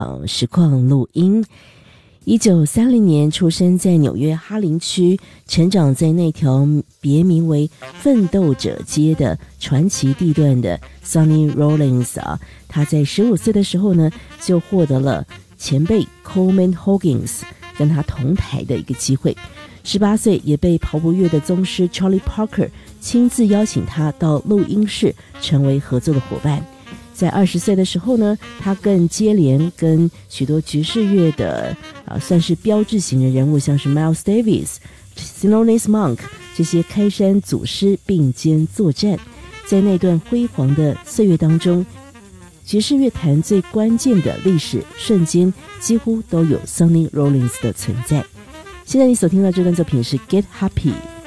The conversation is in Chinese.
实况录音。1930年出生在纽约哈林区，成长在那条别名为奋斗者街的传奇地段的 Sonny Rollins 他在15岁的时候呢，就获得了前辈 Coleman Hawkins 跟他同台的一个机会。18岁也被跑步乐的宗师 Charlie Parker 亲自邀请他到录音室成为合作的伙伴。在20岁的时候呢，他更接连跟许多爵士乐的算是标志型的人物，像是 Miles Davis、Thelonious Monk 这些开山祖师并肩作战。在那段辉煌的岁月当中，爵士乐坛最关键的历史瞬间几乎都有 Sonny Rollins 的存在。现在你所听到这段作品是 Get Happy。